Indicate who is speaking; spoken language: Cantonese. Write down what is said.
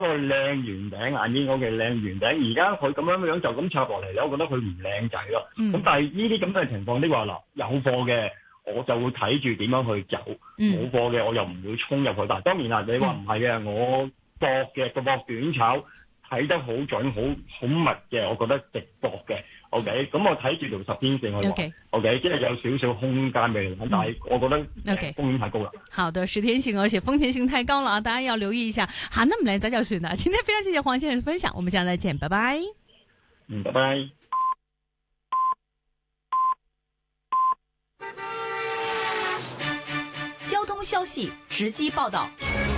Speaker 1: 個靚圓頂眼煙嗰嘅靚圓頂，而家佢咁樣就咁插落嚟咧，我覺得佢唔靚仔咯。咁但係呢啲咁嘅情況，你話嗱有貨嘅，我就會睇住點樣去走；冇貨嘅，我又唔會衝入去。但係當然啦，你話唔係嘅，我搏短炒睇得好準、好密嘅，我覺得直搏嘅。OK，咁我睇住條10天線去玩。OK，即係有少少空間俾你，但係我覺得風險太高啦。
Speaker 2: 好的，10天線，而且風險性太高了啊！大家要留意一下。好，那麼嚟咱就算啦。今天非常謝謝黃先生分享，我們下次再見，拜拜。
Speaker 1: 拜拜。
Speaker 3: 交通消息直擊報道。